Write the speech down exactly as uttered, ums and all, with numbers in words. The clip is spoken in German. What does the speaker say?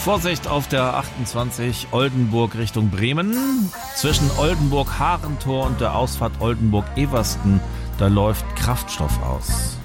Vorsicht auf der achtundzwanzig Oldenburg Richtung Bremen. Zwischen Oldenburg-Harentor und der Ausfahrt Oldenburg-Eversten, da läuft Kraftstoff aus.